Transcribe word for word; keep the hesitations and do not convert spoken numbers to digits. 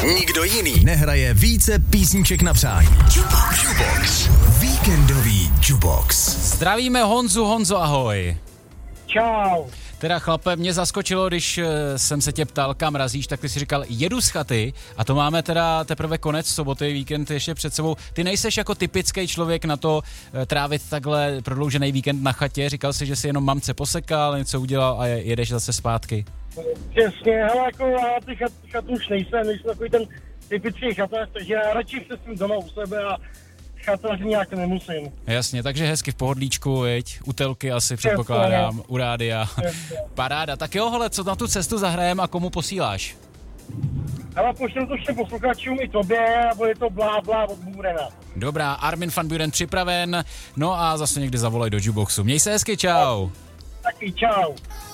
Nikdo jiný nehraje více písniček na přání. Jukebox. Jukebox. Víkendový Jukebox. Zdravíme Honzu. Honzo, ahoj. Čau. Teda chlape, mě zaskočilo, když jsem se tě ptal, kam razíš, tak ty si říkal, jedu z chaty a to máme teda teprve konec soboty, víkend ještě před sebou. Ty nejseš jako typický člověk na to trávit takhle prodloužený víkend na chatě, říkal jsi, že si jenom mamce posekal, něco udělal a jedeš zase zpátky. Přesně, hele, jako já ty chat, chat už nejsem, nejsem takový ten typický chatář, takže já radši se svým doma u sebe a chatař nějak nemusím. Jasně, takže hezky v pohodlíčku, jeď, u telky asi předpokládám, u rádia. Paráda, tak jo, hele, co na tu cestu zahrajem a komu posíláš? Ale pošlem to všem posluchačům i tobě, nebo je to blá blá od Burena. Dobrá, Armin van Buren připraven, no a zase někdy zavolej do Jukeboxu. Měj se hezky, čau. Taky čau.